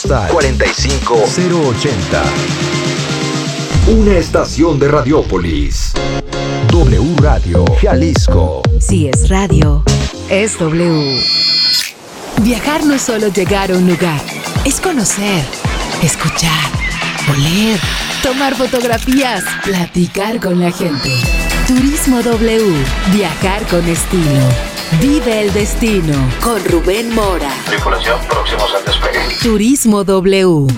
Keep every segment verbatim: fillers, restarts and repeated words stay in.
postal cuarenta y cinco cero ochenta. Una estación de Radiópolis. W Radio Jalisco. Si es radio, es W. Viajar no es solo llegar a un lugar, es conocer, escuchar, oler, tomar fotografías, platicar con la gente. Turismo W. Viajar con estilo. Vive el destino con Rubén Mora. Tripulación, próximos al despegue. Turismo W.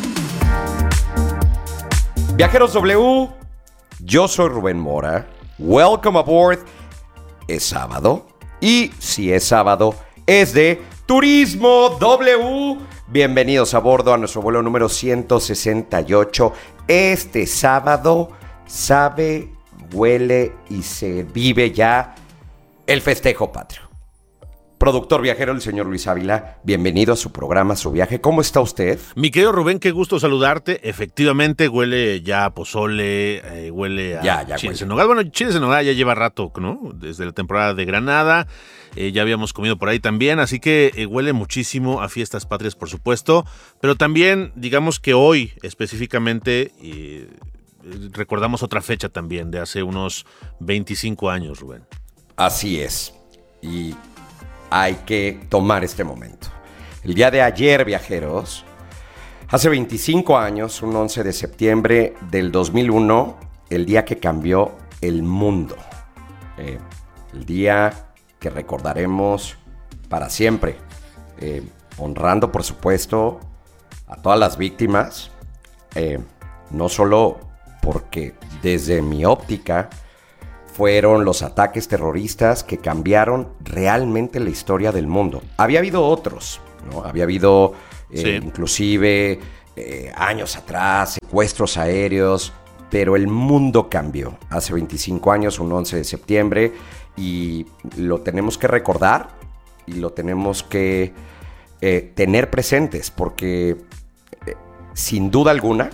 Viajeros W, yo soy Rubén Mora. Welcome aboard. Es sábado. Y si es sábado, es de Turismo W. Bienvenidos a bordo a nuestro vuelo número ciento sesenta y ocho. Este sábado sabe, huele y se vive ya el festejo patrio. Productor viajero, el señor Luis Ávila, bienvenido a su programa, su viaje. ¿Cómo está usted? Mi querido Rubén, qué gusto saludarte. Efectivamente, huele ya a pozole, eh, huele a ya, ya chiles huele. en nogada. Bueno, chiles en nogada ya lleva rato, ¿no? Desde la temporada de Granada, eh, ya habíamos comido por ahí también, así que eh, huele muchísimo a fiestas patrias, por supuesto. Pero también, digamos que hoy, específicamente, eh, recordamos otra fecha también, de hace unos veinticinco años, Rubén. Así es. Y hay que tomar este momento. El día de ayer, viajeros, hace veinticinco años, un once de septiembre del dos mil uno, el día que cambió el mundo. Eh, el día que recordaremos para siempre. Eh, honrando, por supuesto, a todas las víctimas. Eh, no solo porque desde mi óptica fueron los ataques terroristas que cambiaron realmente la historia del mundo. Había habido otros, ¿no? Había habido eh, sí. inclusive eh, años atrás, secuestros aéreos, pero el mundo cambió. Hace veinticinco años, un once de septiembre, y lo tenemos que recordar y lo tenemos que eh, tener presentes, porque eh, sin duda alguna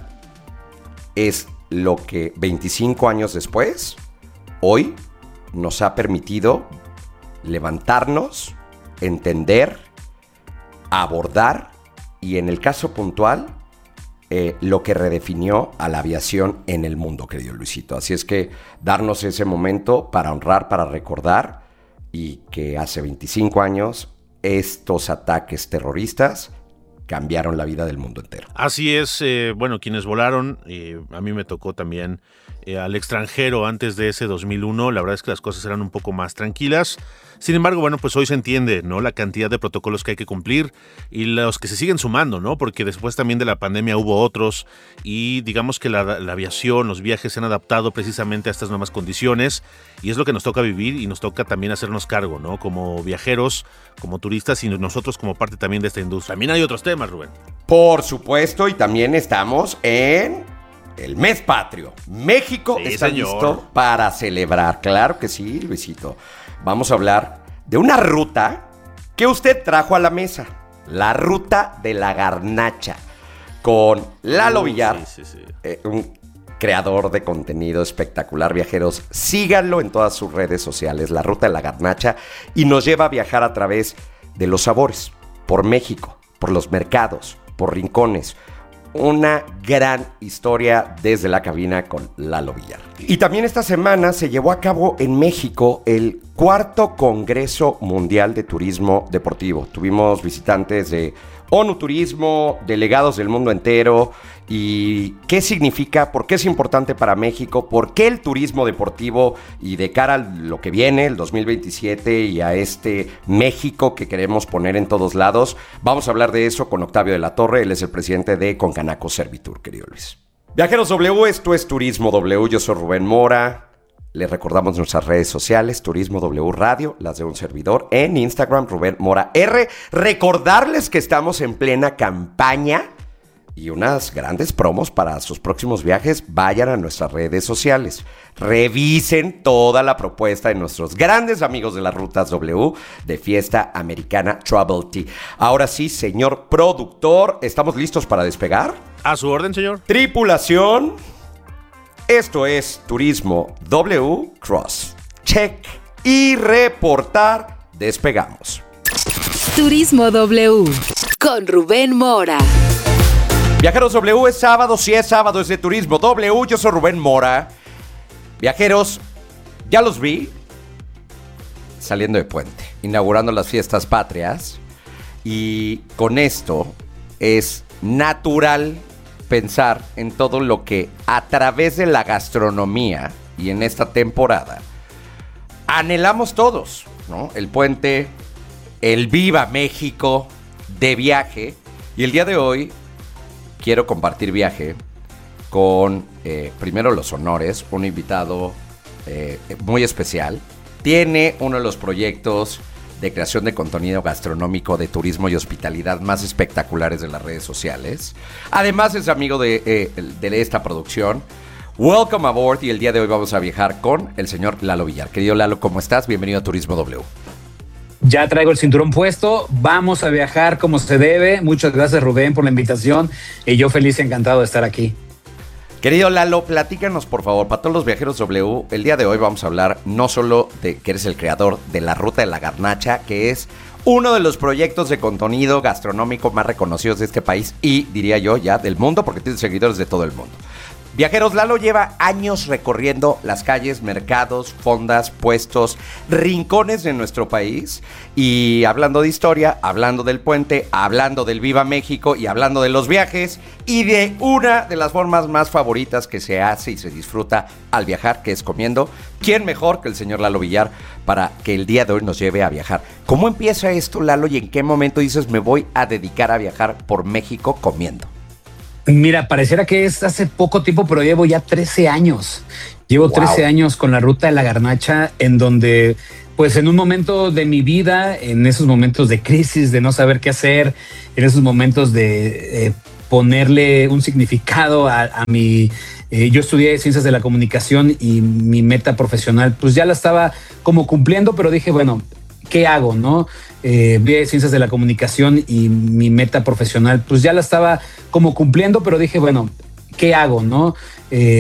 es lo que veinticinco años después, hoy nos ha permitido levantarnos, entender, abordar y en el caso puntual, eh, lo que redefinió a la aviación en el mundo, querido Luisito. Así es que darnos ese momento para honrar, para recordar y que hace veinticinco años estos ataques terroristas cambiaron la vida del mundo entero. Así es, eh, bueno, quienes volaron, eh, a mí me tocó también eh, al extranjero antes de ese dos mil uno, la verdad es que las cosas eran un poco más tranquilas. Sin embargo, bueno, pues hoy se entiende, ¿no? La cantidad de protocolos que hay que cumplir y los que se siguen sumando, ¿no? Porque después también de la pandemia hubo otros y digamos que la, la aviación, los viajes se han adaptado precisamente a estas nuevas condiciones y es lo que nos toca vivir y nos toca también hacernos cargo, ¿no? Como viajeros, como turistas y nosotros como parte también de esta industria. También hay otros temas, Rubén. Por supuesto, y también estamos en el mes patrio. México Sí, está señor. listo para celebrar. Claro que sí, Luisito. Vamos a hablar de una ruta que usted trajo a la mesa. La ruta de la garnacha. Con Lalo Uh, Villar, sí, sí, sí. eh, un creador de contenido espectacular. Viajeros, síganlo en todas sus redes sociales. La ruta de la garnacha. Y nos lleva a viajar a través de los sabores. Por México, por los mercados, por rincones. Una gran historia desde la cabina con Lalo Villar. Y también esta semana se llevó a cabo en México el cuarto Congreso Mundial de Turismo Deportivo. Tuvimos visitantes de ONU Turismo, delegados del mundo entero. ¿Y qué significa? ¿Por qué es importante para México? ¿Por qué el turismo deportivo? Y de cara a lo que viene, el dos mil veintisiete, y a este México que queremos poner en todos lados, vamos a hablar de eso con Octavio de la Torre. Él es el presidente de Concanaco Servitur, querido Luis. Viajeros W, esto es Turismo W. Yo soy Rubén Mora. Les recordamos nuestras redes sociales, Turismo W Radio, las de un servidor, en Instagram, Rubén Mora R. Recordarles que estamos en plena campaña y unas grandes promos para sus próximos viajes. Vayan a nuestras redes sociales. Revisen toda la propuesta de nuestros grandes amigos de las rutas W de Fiesta Americana Travel Tea. Ahora sí, señor productor, ¿estamos listos para despegar? A su orden, señor. Tripulación, esto es Turismo W Cross. Check y reportar. Despegamos. Turismo W con Rubén Mora. Viajeros W, es sábado, sí es sábado, es de Turismo W, yo soy Rubén Mora. Viajeros, ya los vi saliendo de puente, inaugurando las fiestas patrias, y con esto es natural pensar en todo lo que a través de la gastronomía y en esta temporada anhelamos todos, ¿no? El puente, el Viva México de viaje, y el día de hoy quiero compartir viaje con, eh, primero los honores, un invitado eh, muy especial. Tiene uno de los proyectos de creación de contenido gastronómico, de turismo y hospitalidad más espectaculares de las redes sociales. Además es amigo de, eh, de esta producción. Welcome aboard, y el día de hoy vamos a viajar con el señor Lalo Villar. Querido Lalo, ¿cómo estás? Bienvenido a Turismo W. Ya traigo el cinturón puesto, vamos a viajar como se debe. Muchas gracias, Rubén, por la invitación, y yo feliz y encantado de estar aquí. Querido Lalo, platícanos por favor, para todos los viajeros W, el día de hoy vamos a hablar no solo de que eres el creador de la Ruta de la Garnacha, que es uno de los proyectos de contenido gastronómico más reconocidos de este país y, diría yo, ya del mundo, porque tienes seguidores de todo el mundo. Viajeros, Lalo lleva años recorriendo las calles, mercados, fondas, puestos, rincones de nuestro país, y hablando de historia, hablando del puente, hablando del Viva México y hablando de los viajes y de una de las formas más favoritas que se hace y se disfruta al viajar, que es comiendo. ¿Quién mejor que el señor Lalo Villar para que el día de hoy nos lleve a viajar? ¿Cómo empieza esto, Lalo, y en qué momento dices me voy a dedicar a viajar por México comiendo? Mira, pareciera que es hace poco tiempo, pero llevo ya trece años. Llevo wow. trece años con la Ruta de la Garnacha, en donde, pues en un momento de mi vida, en esos momentos de crisis, de no saber qué hacer, en esos momentos de eh, ponerle un significado a, a mi... Eh, yo estudié Ciencias de la Comunicación y mi meta profesional, pues ya la estaba como cumpliendo, pero dije, bueno, ¿qué hago, no? Eh, vi Ciencias de la Comunicación y mi meta profesional, pues ya la estaba como cumpliendo, pero dije, bueno, ¿qué hago, no? Eh,